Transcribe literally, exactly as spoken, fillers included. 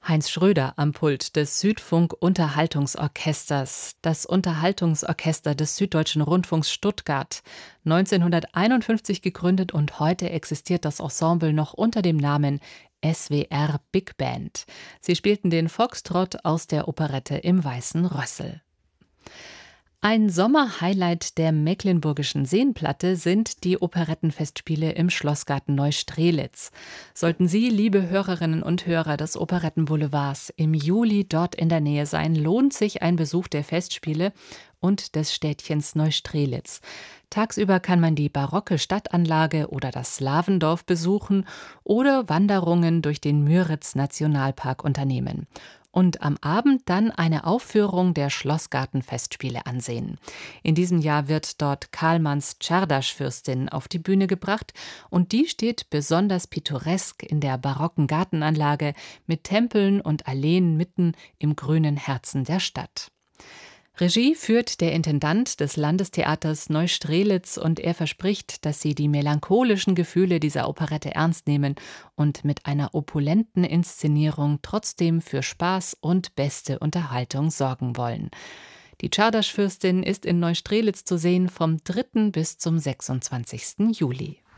Heinz Schröder am Pult des Südfunk-Unterhaltungsorchesters, das Unterhaltungsorchester des Süddeutschen Rundfunks Stuttgart. neunzehnhunderteinundfünfzig gegründet und heute existiert das Ensemble noch unter dem Namen S W R Big Band. Sie spielten den Foxtrott aus der Operette Im Weißen Rössel. Ein Sommerhighlight der Mecklenburgischen Seenplatte sind die Operettenfestspiele im Schlossgarten Neustrelitz. Sollten Sie, liebe Hörerinnen und Hörer des Operettenboulevards, im Juli dort in der Nähe sein, lohnt sich ein Besuch der Festspiele und des Städtchens Neustrelitz. Tagsüber kann man die barocke Stadtanlage oder das Slavendorf besuchen oder Wanderungen durch den Müritz-Nationalpark unternehmen. Und am Abend dann eine Aufführung der Schlossgartenfestspiele ansehen. In diesem Jahr wird dort Karlmanns Czardaschfürstin auf die Bühne gebracht und die steht besonders pittoresk in der barocken Gartenanlage mit Tempeln und Alleen mitten im grünen Herzen der Stadt. Regie führt der Intendant des Landestheaters Neustrelitz und er verspricht, dass sie die melancholischen Gefühle dieser Operette ernst nehmen und mit einer opulenten Inszenierung trotzdem für Spaß und beste Unterhaltung sorgen wollen. Die Czardaschfürstin ist in Neustrelitz zu sehen vom dritten bis zum sechsundzwanzigsten Juli.